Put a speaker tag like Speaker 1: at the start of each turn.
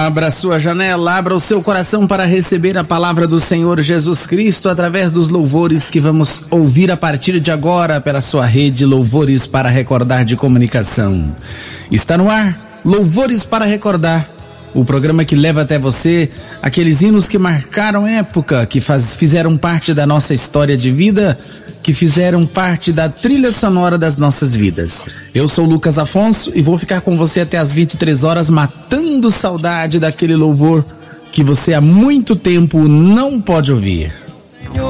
Speaker 1: Abra sua janela, abra o seu coração para receber a palavra do Senhor Jesus Cristo através dos louvores que vamos ouvir a partir de agora pela sua rede Louvores para Recordar de Comunicação. Está no ar, Louvores para Recordar, o programa que leva até você aqueles hinos que marcaram época, que fizeram parte da nossa história de vida, que fizeram parte da trilha sonora das nossas vidas. Eu sou Lucas Afonso e vou ficar com você até às 23 horas, matando saudade daquele louvor que você há muito tempo não pode ouvir.